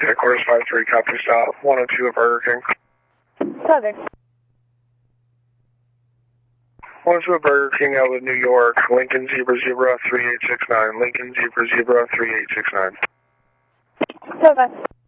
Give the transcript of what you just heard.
Headquarters 53, copy stop. 102 at Burger King. Southern. 102 at Burger King, Outlet, New York. Lincoln Zebra Zebra 3869. Lincoln Zebra Zebra 3869. Southern.